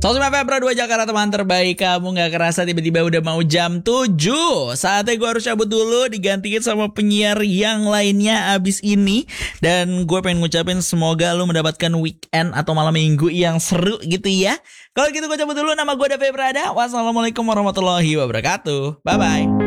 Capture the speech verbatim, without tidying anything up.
Sosmed Febra dua Jakarta, teman terbaik kamu. Gak kerasa tiba-tiba udah mau jam tujuh. Saatnya gue harus cabut dulu, digantiin sama penyiar yang lainnya abis ini. Dan gue pengen ngucapin semoga lu mendapatkan weekend atau malam minggu yang seru gitu ya. Kalau gitu gue cabut dulu, nama gue David Prada. Wassalamualaikum warahmatullahi wabarakatuh. Bye-bye.